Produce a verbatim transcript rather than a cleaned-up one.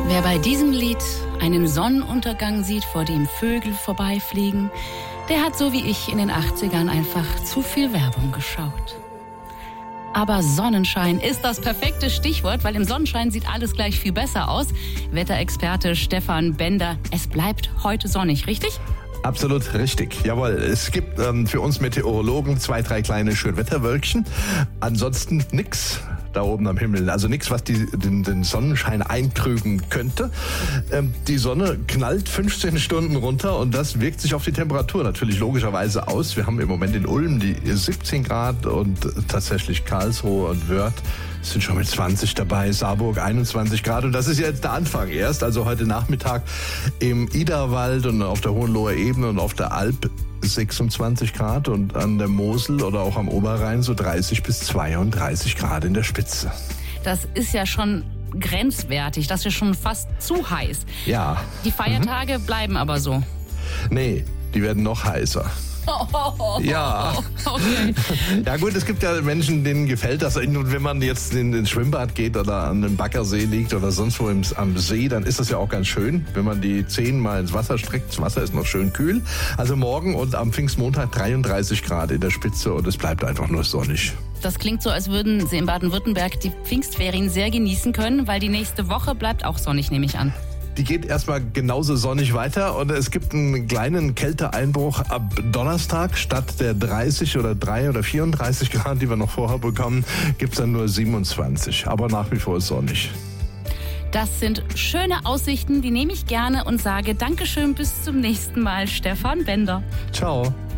Wer bei diesem Lied einen Sonnenuntergang sieht, vor dem Vögel vorbeifliegen, der hat so wie ich in den achtzigern einfach zu viel Werbung geschaut. Aber Sonnenschein ist das perfekte Stichwort, weil im Sonnenschein sieht alles gleich viel besser aus. Wetterexperte Stefan Bender, es bleibt heute sonnig, richtig? Absolut richtig. Jawohl, es gibt ähm, für uns Meteorologen zwei, drei kleine Schönwetterwölkchen. Ansonsten nix da oben am Himmel. Also nichts, was die, den, den Sonnenschein eintrüben könnte. Ähm, die Sonne knallt fünfzehn Stunden runter und das wirkt sich auf die Temperatur natürlich logischerweise aus. Wir haben im Moment in Ulm die siebzehn Grad und tatsächlich Karlsruhe und Wörth sind schon mit zwanzig dabei, Saarburg einundzwanzig Grad und das ist jetzt der Anfang erst. Also heute Nachmittag im Iderwald und auf der Hohenloher Ebene und auf der Alp sechsundzwanzig Grad und an der Mosel oder auch am Oberrhein so dreißig bis zweiunddreißig Grad in der Spitze. Das ist ja schon grenzwertig, das ist schon fast zu heiß. Ja. Die Feiertage mhm. bleiben aber so. Nee, die werden noch heißer. Ja. Okay. Ja gut, es gibt ja Menschen, denen gefällt das. Und wenn man jetzt in den Schwimmbad geht oder an einem Baggersee liegt oder sonst wo im, am See, dann ist das ja auch ganz schön, wenn man die Zehen mal ins Wasser streckt. Das Wasser ist noch schön kühl. Also morgen und am Pfingstmontag dreiunddreißig Grad in der Spitze und es bleibt einfach nur sonnig. Das klingt so, als würden Sie in Baden-Württemberg die Pfingstferien sehr genießen können, weil die nächste Woche bleibt auch sonnig, nehme ich an. Die geht erstmal genauso sonnig weiter und es gibt einen kleinen Kälteeinbruch ab Donnerstag. Statt der dreißig oder drei oder vierunddreißig Grad, die wir noch vorher bekommen, gibt es dann nur siebenundzwanzig. Aber nach wie vor sonnig. Das sind schöne Aussichten, die nehme ich gerne und sage Dankeschön, bis zum nächsten Mal, Stefan Bender. Ciao.